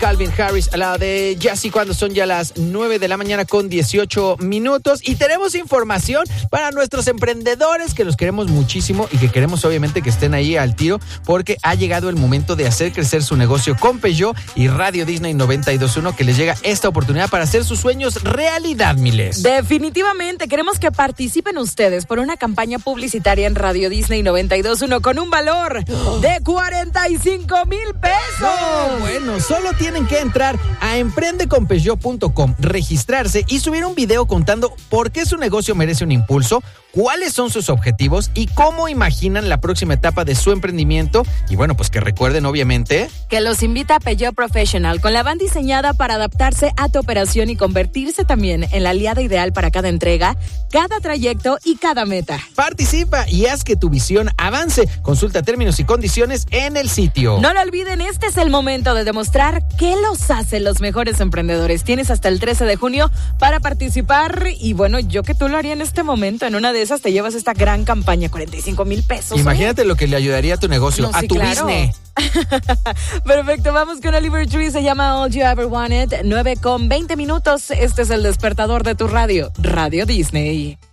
Calvin Harris al lado de Jassy cuando son ya las 9 de la mañana con 18 minutos. Y tenemos información para nuestros emprendedores que los queremos muchísimo y que queremos obviamente que estén ahí al tiro porque ha llegado el momento de hacer crecer su negocio con Peugeot y Radio Disney 92.1 que les llega esta oportunidad para hacer sus sueños realidad, Miles. Definitivamente, queremos que participen ustedes por una campaña publicitaria en Radio Disney 92.1 con un valor de 45,000 pesos. No, bueno, solo tienen que entrar a emprendeconpeugeot.com, registrarse y subir un video contando por qué su negocio merece un impulso, cuáles son sus objetivos y cómo imaginan la próxima etapa de su emprendimiento. Y bueno, pues que recuerden obviamente que los invita a Peugeot Professional, con la van diseñada para adaptarse a tu operación y convertirse también en la aliada ideal para cada entrega, cada trayecto y cada meta. Participa y haz que tu visión avance. Consulta términos y condiciones en el sitio. No lo olviden, este es el momento de demostrar qué los hace los mejores emprendedores. Tienes hasta el 13 de junio para participar y bueno, yo que tú lo haría en este momento, en una de esas te llevas esta gran campaña, 45,000 pesos. Imagínate lo que le ayudaría a tu negocio, no, a sí, tu claro. business. Perfecto, vamos con Oliver Tree, se llama All You Ever Wanted, 9:20. Este es el despertador de tu radio, Radio Disney.